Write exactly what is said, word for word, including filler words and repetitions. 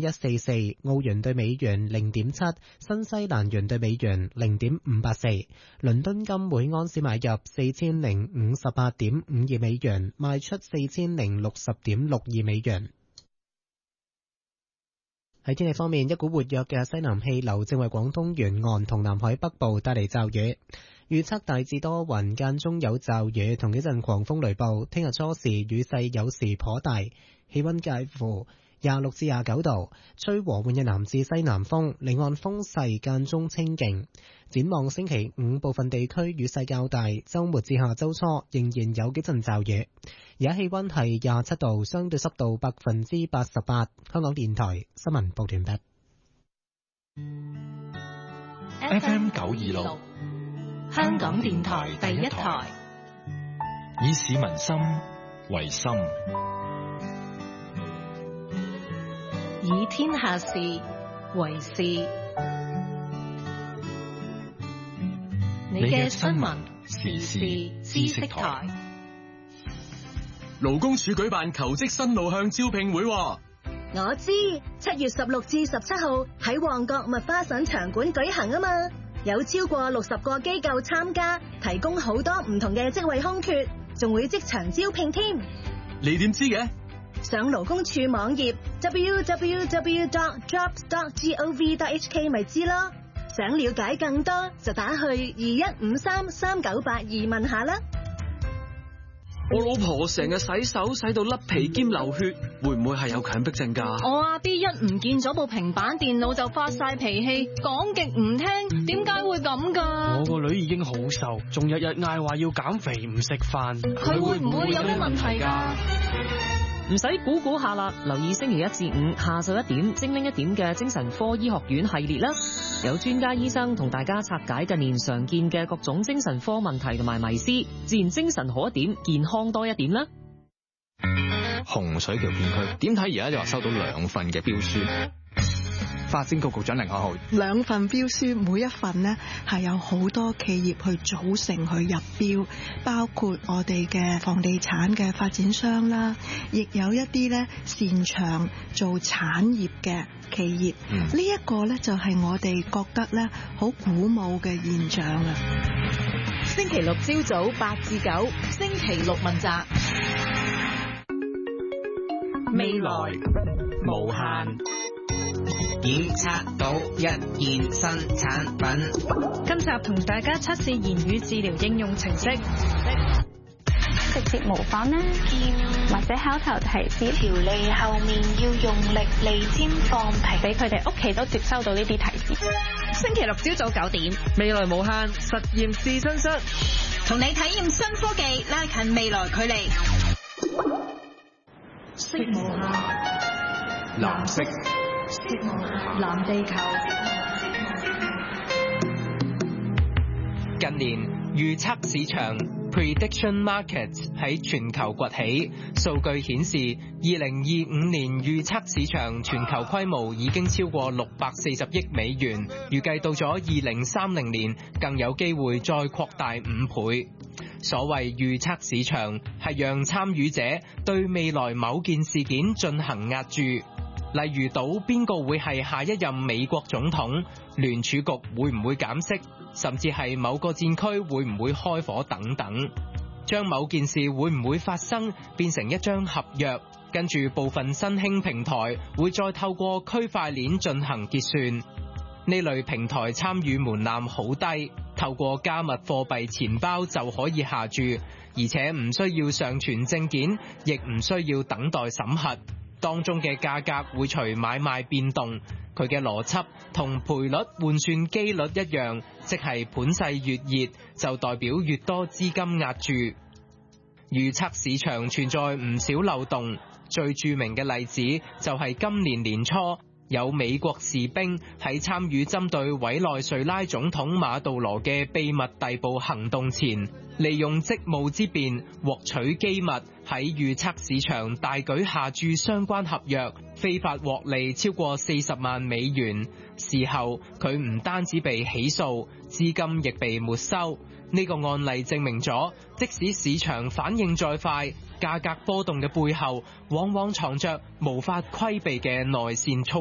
一四四，澳元對美元零點七，新西蘭元對美元零點五八四。倫敦金每安士買入四千零五十八點五二美元，賣出四千零六十點六二美元。喺天氣方面，一股活躍嘅西南氣流正為廣東沿岸同南海北部帶嚟驟雨，預測大致多雲，間中有驟雨同幾陣狂風雷暴。聽日初時雨勢有時頗大，氣溫介乎廿六至廿九度，吹和緩嘅南至西南風，離岸風勢間中清勁。展望星期五部分地區雨勢較大，周末至下周初仍然有幾陣驟雨。而家氣溫係廿七度，相對濕度百分之八十八。香港電台新聞報完畢。 F M 九二六，香港電台第一台，以市民心為心， 以天下事為事。你嘅新聞時事知識台。 勞工處舉辦求職新路向招聘會。 我知，七月十六至十七號喺旺角麥花臣場館舉行啊嘛，有超過六十個機構參加，提供好多唔同嘅職位空缺，仲會即場招聘添。 你點知嘅？ 上勞工處網頁 double-u double-u double-u dot jobs dot gov dot h k 咪知咯。想了解更多就打去二一五三三九八二問下啦。 我老婆成日洗手洗到甩皮兼流血，會唔會係有強迫症㗎？ 我阿 B 一唔見咗部平板電腦就發晒脾氣，講極唔聽，點解會咁㗎？ 我個女已經好瘦，仲日日嗌話要減肥唔食飯， 佢會唔會有咩問題㗎？ 唔使估估下啦，留意星期一至五下晝一點精靈一點嘅精神科醫學院系列啦，有專家醫生同大家拆解近年常見嘅各種精神科問題同埋迷思，自然精神好一點，健康多一點啦。 洪水橋片區點睇？而家就話收到兩份嘅標書。發展局局長甯漢豪， 兩份標書，每一份呢係有好多企業去組成去入標，包括我哋嘅房地產嘅發展商啦，亦有一啲呢擅長做產業嘅企業。呢、嗯、一個呢就係我哋覺得呢好鼓舞嘅現象啊！ 星期六朝早八至九，星期六問責， 未來無限。檢測到一件新產品。 今集同大家測試言語治療應用程式， 直接模仿啦，或者口頭提示，條脷後面要用力，脷尖放平，俾佢哋屋企都接收到呢啲提示。 星期六朝早九點， 未來無限實驗試身室， 同你體驗新科技，拉近未來距離。 色無限，藍色。藍地球。 近年預測市場 Prediction Markets 喺全球崛起，數據顯示二零二五年預測市場全球規模已經超過六百四十億美元，預計到咗二零三零年更有機會再擴大五倍。所謂預測市場係讓參與者對未來某件事件進行押注。例如賭邊個會係下一任美國總統，聯儲局會唔會減息，甚至係某個戰區會唔會開火等等，將某件事會唔會發生變成一張合約，跟住部分新興平台會再透過區塊鏈進行結算。呢類平台參與門檻好低，透過加密貨幣錢包就可以下注，而且唔需要上傳證件，亦唔需要等待審核。當中嘅價格會隨買賣變動，佢嘅邏輯同賠率換算機率一樣，即係盤勢越熱就代表越多資金押注。預測市場存在唔少漏洞，最著名嘅例子就係今年年初有美國士兵喺參與針對委內瑞拉總統馬杜羅嘅秘密逮捕行動前，利用職務之便獲取機密，喺預測市場大舉下注相關合約，非法獲利超過四十萬美元。事後佢唔單止被起訴，資金亦被沒收。呢個案例證明咗，即使市場反應再快，價格波動嘅背後往往藏着無法規避嘅內線操